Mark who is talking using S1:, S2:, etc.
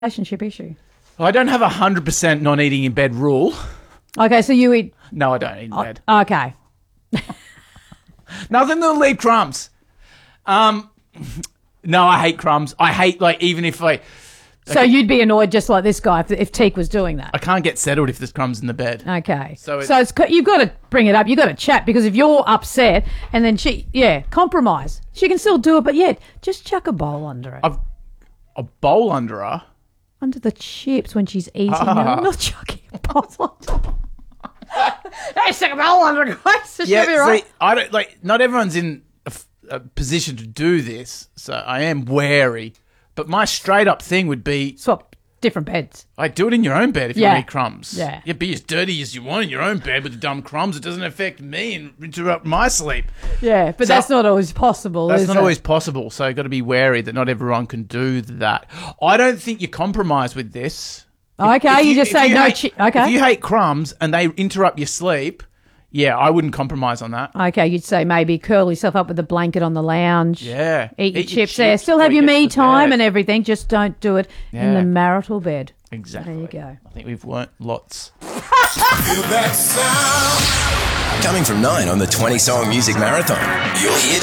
S1: relationship issue?
S2: I don't have 100% not eating in bed rule.
S1: Okay, so you eat...
S2: No, I don't eat in bed.
S1: Okay.
S2: Nothing that'll leave crumbs. No, I hate crumbs. I hate, even if
S1: So you'd be annoyed just like this guy if Teak was doing that?
S2: I can't get settled if there's crumbs in the bed.
S1: Okay.
S2: So
S1: you've got to bring it up. You've got to chat, because if you're upset and then compromise. She can still do it, but just chuck a bowl under it.
S2: A bowl under her?
S1: Under the chips when she's eating them. I'm not chucking a bowl under her. Hey, stick a bowl under it, guys. So she'll be right.
S2: See, I don't, not everyone's in a position to do this, so I am wary. But my straight up thing would be...
S1: Swap different beds.
S2: Do it in your own bed if you eat crumbs.
S1: Yeah.
S2: Be as dirty as you want in your own bed with the dumb crumbs. It doesn't affect me and interrupt my sleep.
S1: Yeah, but that's not always possible,
S2: That's not always possible, so you've got to be wary that not everyone can do that. I don't think you compromise with this.
S1: Okay, you just say no... Okay.
S2: If you hate crumbs and they interrupt your sleep... Yeah, I wouldn't compromise on that.
S1: Okay, you'd say maybe curl yourself up with a blanket on the lounge.
S2: Yeah.
S1: Eat your chips there. Still have your me time and everything. Just don't do it in the marital bed.
S2: Exactly.
S1: There you go.
S2: I think we've learnt lots.
S3: Coming from 9 on the 20 Song Music Marathon. You'll hear